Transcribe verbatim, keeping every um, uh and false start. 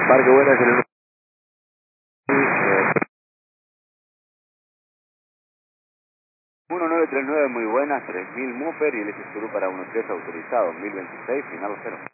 Parque Buenas en el... uno nueve tres nueve, muy buenas, tres mil Mupper y el S Suru para uno tres autorizado, mil veintiséis, final cero.